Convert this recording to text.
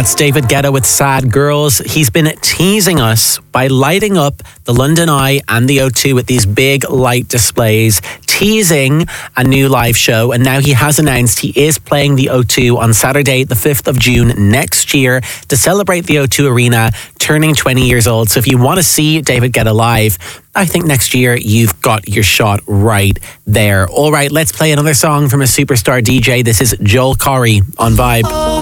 That's David Guetta with Sad Girls. He's been teasing us by lighting up the London Eye and the O2 with these big light displays, teasing a new live show. And now he has announced he is playing the O2 on Saturday, the 5th of June next year to celebrate the O2 Arena turning 20 years old. So if you want to see David Guetta live, I think next year you've got your shot right there. All right, let's play another song from a superstar DJ. This is Joel Corry on Vibe.